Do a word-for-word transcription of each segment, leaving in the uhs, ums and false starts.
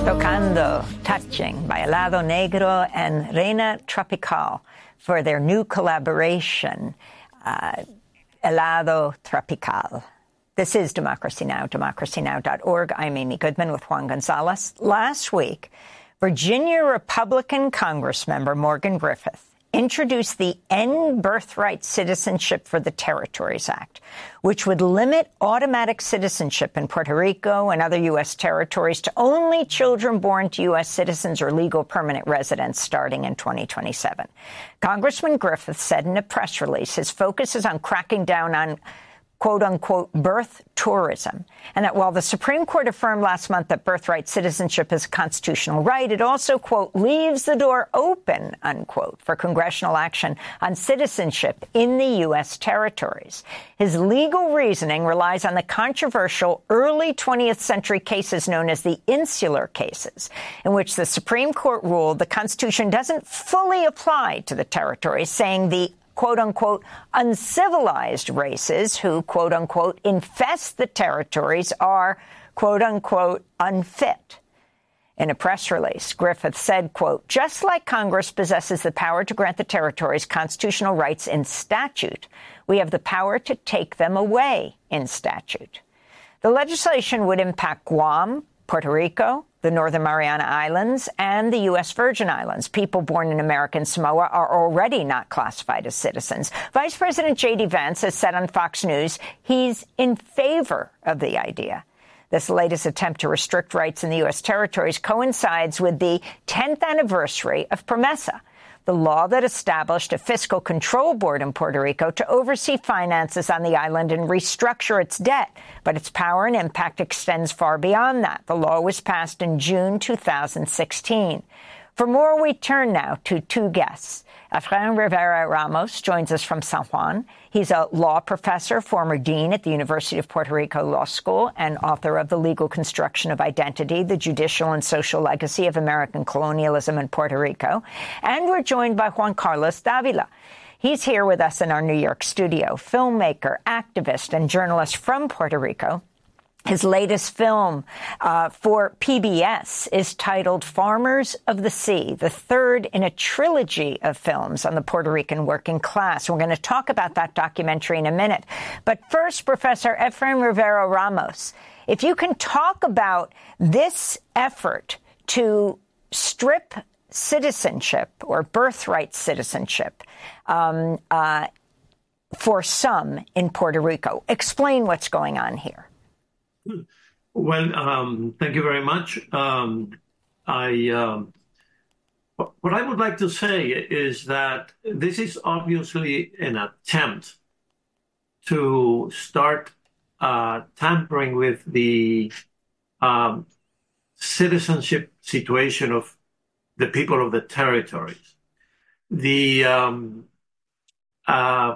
Tocando, Touching by Helado Negro and Reina Tropical for their new collaboration, uh, Helado Tropical. This is Democracy Now!, democracy now dot org. I'm Amy Goodman with Juan Gonzalez. Last week, Virginia Republican Congressmember Morgan Griffith introduced the End Birthright Citizenship for the Territories Act, which would limit automatic citizenship in Puerto Rico and other U S territories to only children born to U S citizens or legal permanent residents starting in twenty twenty-seven. Congressman Griffith said in a press release his focus is on cracking down on quote-unquote birth tourism, and that while the Supreme Court affirmed last month that birthright citizenship is a constitutional right, it also, quote, leaves the door open, unquote, for congressional action on citizenship in the U S territories. His legal reasoning relies on the controversial early twentieth century cases known as the insular cases, in which the Supreme Court ruled the Constitution doesn't fully apply to the territories, saying the quote-unquote, uncivilized races who, quote-unquote, infest the territories are, quote-unquote, unfit. In a press release, Griffith said, quote, just like Congress possesses the power to grant the territories constitutional rights in statute, we have the power to take them away in statute. The legislation would impact Guam, Puerto Rico, the Northern Mariana Islands, and the U S Virgin Islands. People born in American Samoa are already not classified as citizens. Vice President J D. Vance has said on Fox News he's in favor of the idea. This latest attempt to restrict rights in the U S territories coincides with the tenth anniversary of PROMESA, the law that established a fiscal control board in Puerto Rico to oversee finances on the island and restructure its debt. But its power and impact extends far beyond that. The law was passed in June two thousand sixteen. For more, we turn now to two guests. Efrain Rivera Ramos joins us from San Juan. He's a law professor, former dean at the University of Puerto Rico Law School, and author of The Legal Construction of Identity, The Judicial and Social Legacy of American Colonialism in Puerto Rico. And we're joined by Juan Carlos Davila. He's here with us in our New York studio, filmmaker, activist, and journalist from Puerto Rico. His latest film uh, for P B S is titled Farmers of the Sea, the third in a trilogy of films on the Puerto Rican working class. We're going to talk about that documentary in a minute. But first, Professor Efrain Rivera Ramos, if you can talk about this effort to strip citizenship or birthright citizenship um, uh, for some in Puerto Rico. Explain what's going on here. Well, um, thank you very much. Um, I um, what I would like to say is that this is obviously an attempt to start uh, tampering with the um, citizenship situation of the people of the territories. The um, uh,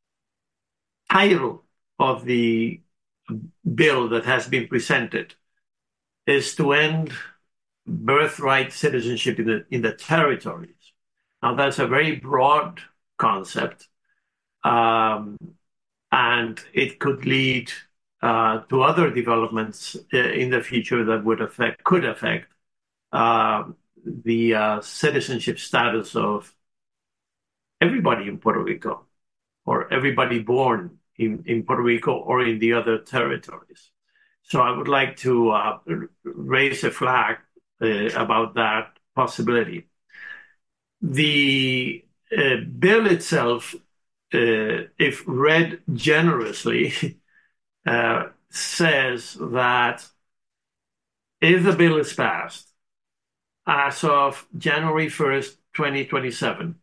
title of the bill that has been presented is to end birthright citizenship in the in the territories. Now, that's a very broad concept, um, and it could lead uh, to other developments uh, in the future that would affect could affect uh, the uh, citizenship status of everybody in Puerto Rico, or everybody born In, in Puerto Rico or in the other territories. So I would like to uh, raise a flag uh, about that possibility. The uh, bill itself, uh, if read generously, uh, says that if the bill is passed as of January first, twenty twenty-seven,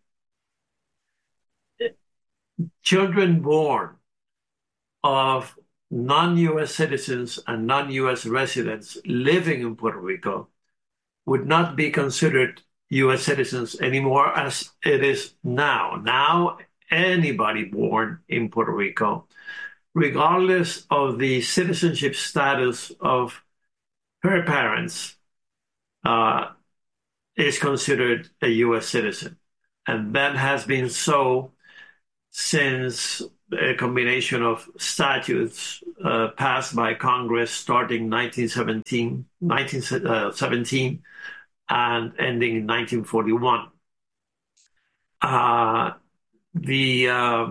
children born of non-U S citizens and non-U S residents living in Puerto Rico would not be considered U S citizens anymore as it is now. Now, anybody born in Puerto Rico, regardless of the citizenship status of her parents, uh, is considered a U S citizen. And that has been so since a combination of statutes uh, passed by Congress starting nineteen seventeen, nineteen seventeen and ending in nineteen forty-one. Uh, the uh,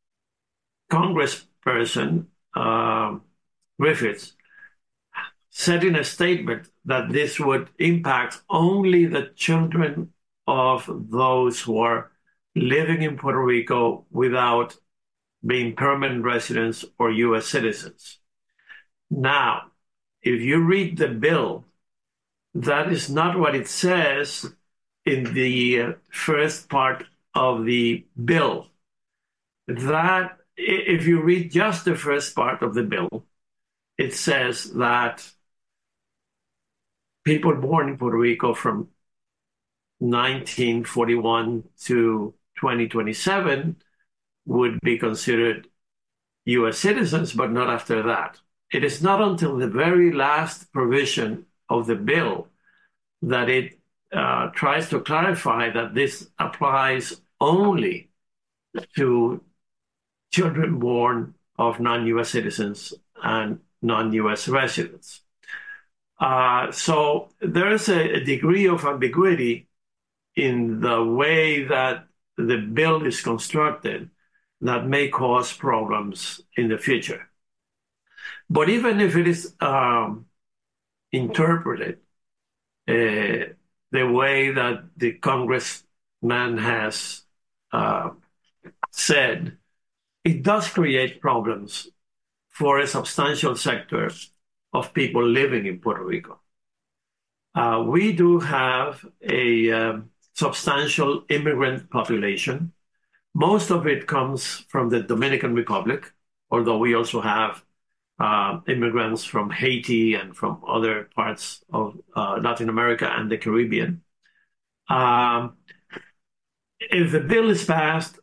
congressperson, uh, Griffiths, said in a statement that this would impact only the children of those who are living in Puerto Rico without being permanent residents or U S citizens. Now, if you read the bill, that is not what it says in the first part of the bill. That, if you read just the first part of the bill, it says that people born in Puerto Rico from nineteen forty-one to twenty twenty-seven would be considered U S citizens, but not after that. It is not until the very last provision of the bill that it uh, tries to clarify that this applies only to children born of non-U S citizens and non-U S residents. Uh, so there is a, a degree of ambiguity in the way that the bill is constructed that may cause problems in the future. But even if it is um, interpreted uh, the way that the congressman has uh, said, it does create problems for a substantial sector of people living in Puerto Rico. Uh, we do have a uh, substantial immigrant population. Most of it comes from the Dominican Republic, although we also have uh, immigrants from Haiti and from other parts of uh, Latin America and the Caribbean. Um, if the bill is passed,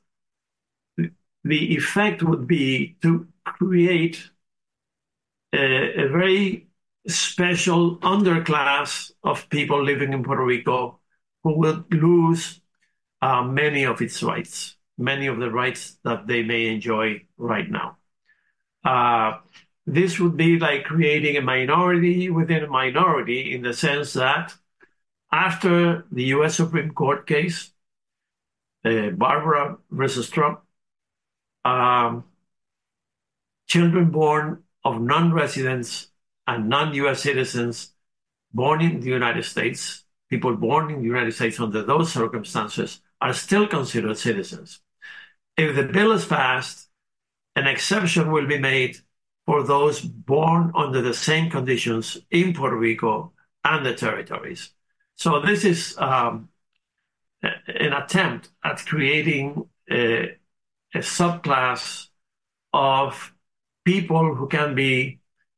the effect would be to create a, a very special underclass of people living in Puerto Rico who will lose uh, many of its rights, many of the rights that they may enjoy right now. Uh, this would be like creating a minority within a minority, in the sense that after the U S Supreme Court case, uh, Barbara versus Trump, um, children born of non-residents and non-U S citizens born in the United States, people born in the United States under those circumstances, are still considered citizens. If the bill is passed, an exception will be made for those born under the same conditions in Puerto Rico and the territories. So this is um, an attempt at creating a, a subclass of people who can be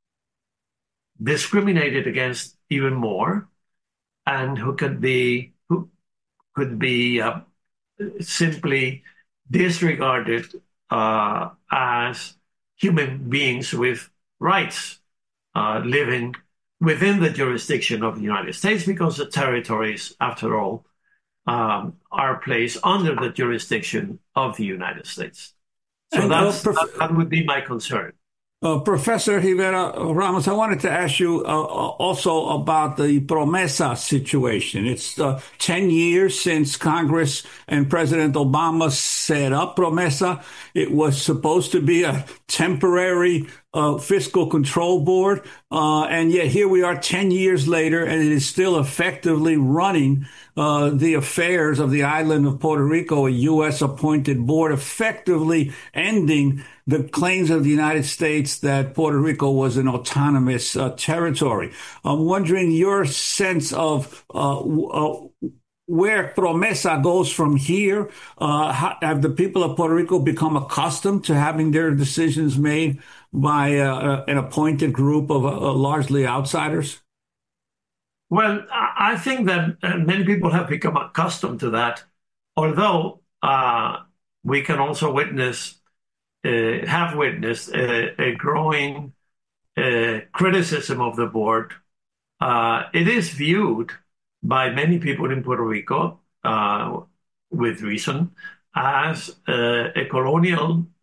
discriminated against even more, and who could be who could be uh, simply disregarded uh, as human beings with rights uh, living within the jurisdiction of the United States, because the territories, after all, um, are placed under the jurisdiction of the United States. So and, that's, uh, prof- that, that would be my concern. Uh, Professor Rivera Ramos, I wanted to ask you uh, also about the Promesa situation. It's uh, ten years since Congress and President Obama set up Promesa. It was supposed to be a temporary uh, fiscal control board, uh, and yet here we are ten years later, and it is still effectively running uh, the affairs of the island of Puerto Rico, a U S appointed board, effectively ending the claims of the United States that Puerto Rico was an autonomous uh, territory. I'm wondering your sense of uh, uh, where Promesa goes from here. Uh, how, have the people of Puerto Rico become accustomed to having their decisions made by uh, an appointed group of uh, largely outsiders? Well, I think that many people have become accustomed to that, although uh, we can also witness Uh, have witnessed a, a growing uh, criticism of the board. Uh, it is viewed by many people in Puerto Rico, uh, with reason, as uh, a colonial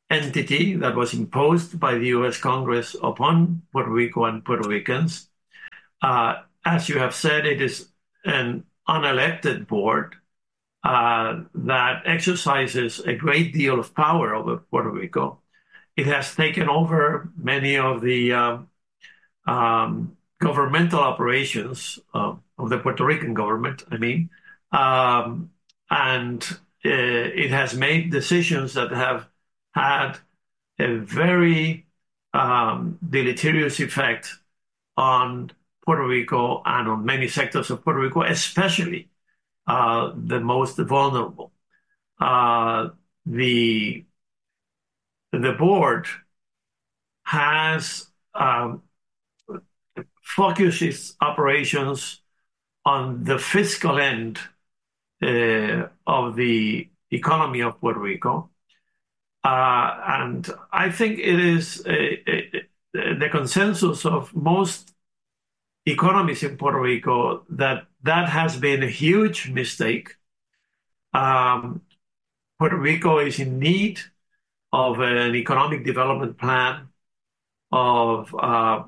entity that was imposed by the U S Congress upon Puerto Rico and Puerto Ricans. Uh, as you have said, it is an unelected board uh, that exercises a great deal of power over Puerto Rico. It has taken over many of the uh, um, governmental operations uh, of the Puerto Rican government, I mean, um, and uh, it has made decisions that have had a very um, deleterious effect on Puerto Rico and on many sectors of Puerto Rico, especially uh, the most vulnerable. Uh, the, the board has um, focused its operations on the fiscal end uh, of the economy of Puerto Rico. Uh, and I think it is a, a, the consensus of most economists in Puerto Rico that that has been a huge mistake. Um, Puerto Rico is in need of an economic development plan, of uh,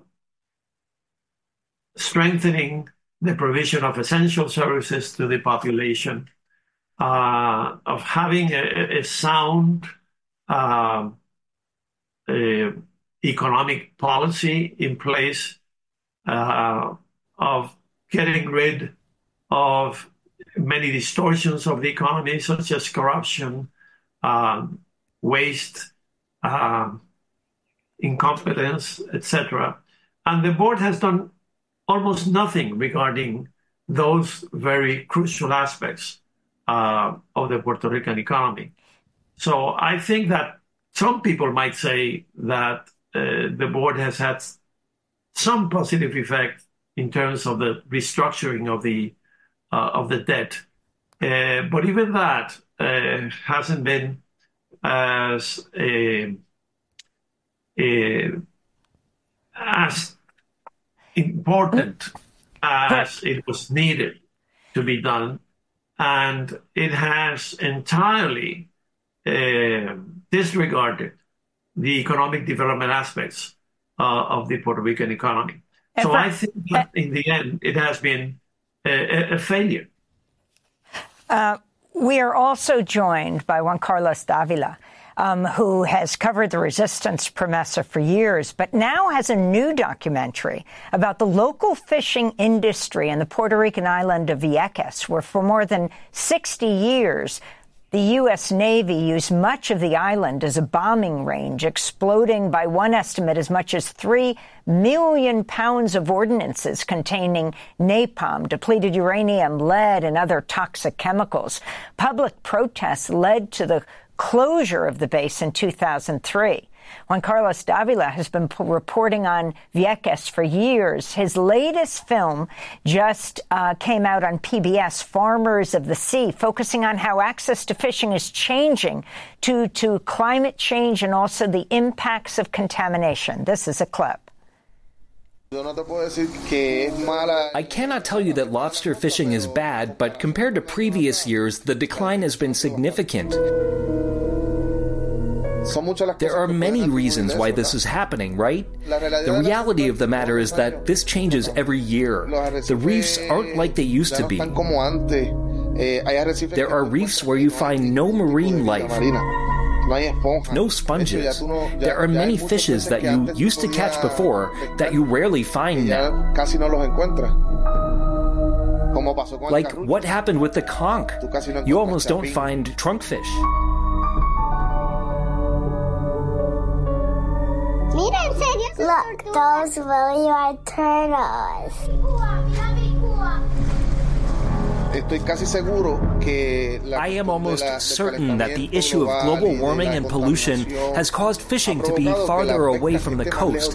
strengthening the provision of essential services to the population, uh, of having a, a sound uh, a economic policy in place, Uh, of getting rid of many distortions of the economy, such as corruption, um, waste, uh, incompetence, et cetera. And the board has done almost nothing regarding those very crucial aspects uh, of the Puerto Rican economy. So I think that some people might say that uh, the board has had some positive effect in terms of the restructuring of the uh, of the debt, uh, but even that uh, hasn't been as a, a, as important as it was needed to be done, and it has entirely uh, disregarded the economic development aspects Uh, of the Puerto Rican economy. So I think that in the end, it has been a, a failure. Uh, we are also joined by Juan Carlos Davila, um, who has covered the resistance PROMESA for years, but now has a new documentary about the local fishing industry in the Puerto Rican island of Vieques, where for more than sixty years, the U S Navy used much of the island as a bombing range, exploding by one estimate as much as three million pounds of ordnances containing napalm, depleted uranium, lead, and other toxic chemicals. Public protests led to the closure of the base in two thousand three. Juan Carlos Davila has been reporting on Vieques for years. His latest film just uh, came out on P B S, Farmers of the Sea, focusing on how access to fishing is changing due to climate change and also the impacts of contamination. This is a clip. I cannot tell you that lobster fishing is bad, but compared to previous years, the decline has been significant. There are many reasons why this is happening, right? The reality of the matter is that this changes every year. The reefs aren't like they used to be. There are reefs where you find no marine life, no sponges. There are many fishes that you used to catch before that you rarely find now. Like what happened with the conch? You almost don't find trunkfish. Look, those really are turtles. I am almost certain that the issue of global warming and pollution has caused fishing to be farther away from the coast.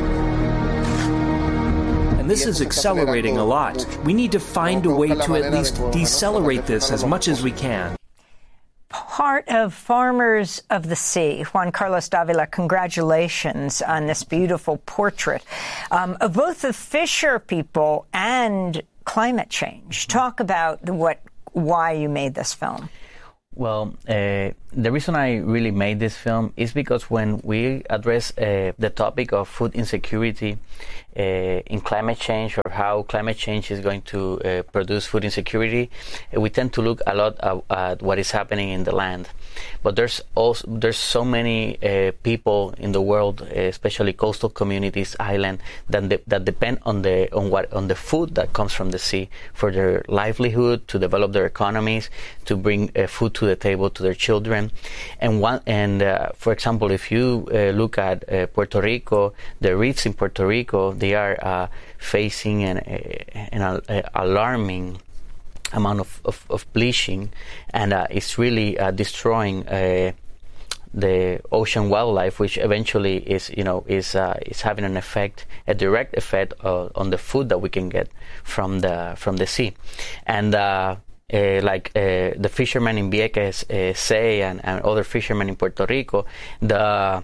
And this is accelerating a lot. We need to find a way to at least decelerate this as much as we can. Part of Farmers of the Sea. Juan Carlos Davila, congratulations on this beautiful portrait um, of both the fisher people and climate change. Talk about what why you made this film. Well, uh, the reason I really made this film is because when we address uh, the topic of food insecurity uh, in climate change, or how climate change is going to uh, produce food insecurity, uh, we tend to look a lot at, at what is happening in the land. But there's also there's so many uh, people in the world, uh, especially coastal communities, island, that de- that depend on the on what on the food that comes from the sea for their livelihood, to develop their economies, to bring uh, food to the table to their children. And one and uh, for example, if you uh, look at uh, Puerto Rico, the reefs in Puerto Rico, they are uh, facing an, an uh, alarming amount of, of, of bleaching, and uh, it's really uh, destroying uh, the ocean wildlife, which eventually is, you know, is uh, is having an effect, a direct effect uh, on the food that we can get from the from the sea, and. Uh, Uh, like uh, the fishermen in Vieques uh, say, and, and other fishermen in Puerto Rico, the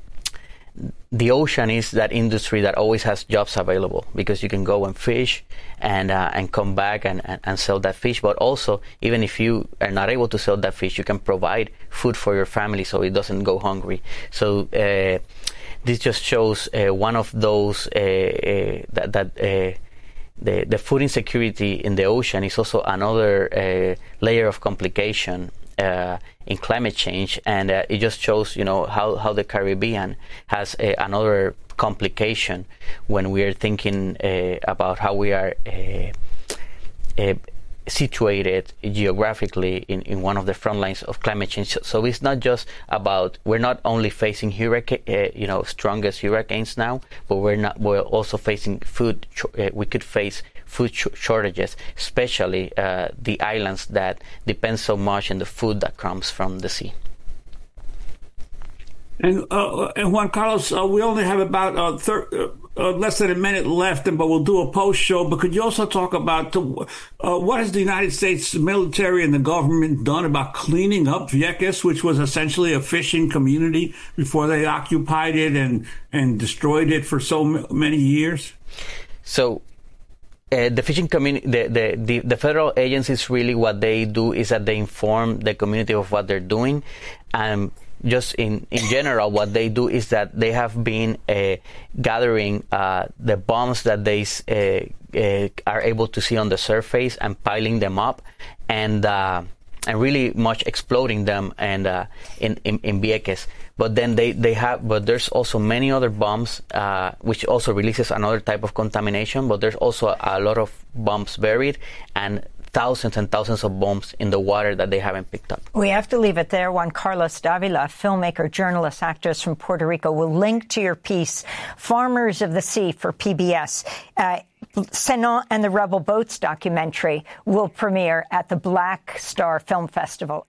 the ocean is that industry that always has jobs available, because you can go and fish and uh, and come back and, and, and sell that fish. But also, even if you are not able to sell that fish, you can provide food for your family so it doesn't go hungry. So uh, this just shows uh, one of those uh, uh, that that. Uh, The, the food insecurity in the ocean is also another uh, layer of complication uh, in climate change, and uh, it just shows, you know, how, how the Caribbean has a, another complication when we are thinking uh, about how we are uh, uh, situated geographically in, in one of the front lines of climate change. So it's not just about, we're not only facing hurricane, uh, you know, strongest hurricanes now, but we're not. We're also facing food. Uh, we could face food sh- shortages, especially uh, the islands that depend so much on the food that comes from the sea. And, uh, and Juan Carlos, uh, we only have about uh, thir- uh, less than a minute left, but we'll do a post show. But could you also talk about the, uh, what has the United States military and the government done about cleaning up Vieques, which was essentially a fishing community before they occupied it and, and destroyed it for so m- many years? So Uh, the fishing community, the, the, the, the federal agencies, really what they do is that they inform the community of what they're doing. And just in, in general, what they do is that they have been uh, gathering uh, the bombs that they uh, uh, are able to see on the surface and piling them up, and uh, and really much exploding them and uh, in, in, in Vieques. But then they, they have, but there's also many other bombs, uh, which also releases another type of contamination, but there's also a, a lot of bombs buried and thousands and thousands of bombs in the water that they haven't picked up. We have to leave it there. Juan Carlos Davila, filmmaker, journalist, actress from Puerto Rico, will link to your piece, Farmers of the Sea, for P B S. Uh, Senon and the Rebel Boats documentary will premiere at the Black Star Film Festival.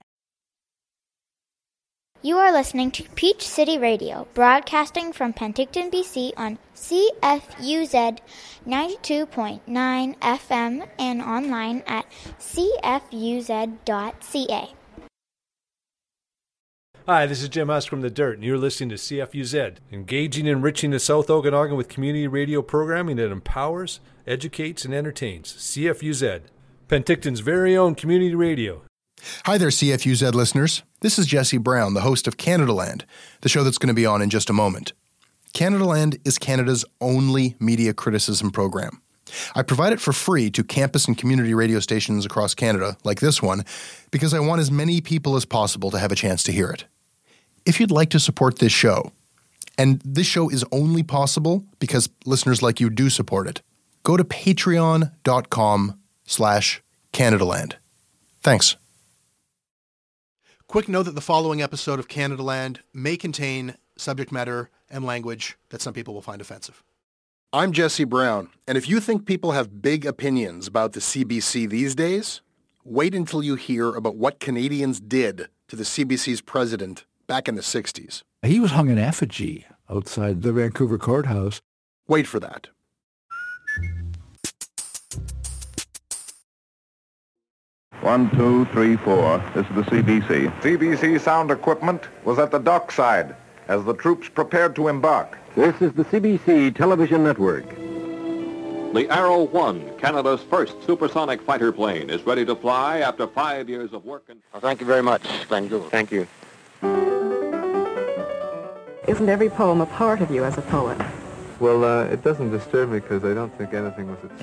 You are listening to Peach City Radio, broadcasting from Penticton, B C on C F U Z ninety-two point nine F M and online at c f u z dot c a. Hi, this is Jim Husk from The Dirt, and you're listening to C F U Z, engaging and enriching the South Okanagan with community radio programming that empowers, educates, and entertains. C F U Z, Penticton's very own community radio. Hi there, C F U Z listeners. This is Jesse Brown, the host of Canadaland, the show that's going to be on in just a moment. Canadaland is Canada's only media criticism program. I provide it for free to campus and community radio stations across Canada, like this one, because I want as many people as possible to have a chance to hear it. If you'd like to support this show, and this show is only possible because listeners like you do support it, go to patreon.com slash Canadaland. Thanks. Quick note that the following episode of Canadaland may contain subject matter and language that some people will find offensive. I'm Jesse Brown, and if you think people have big opinions about the C B C these days, wait until you hear about what Canadians did to the C B C's president back in the sixties. He was hung in effigy outside the Vancouver courthouse. Wait for that. One, two, three, four. This is the C B C. C B C sound equipment was at the dockside as the troops prepared to embark. This is the C B C television network. The Arrow one, Canada's first supersonic fighter plane, is ready to fly after five years of work. And well, thank you very much, Glenn Gould. Thank you. Isn't every poem a part of you as a poet? Well, uh, it doesn't disturb me because I don't think anything was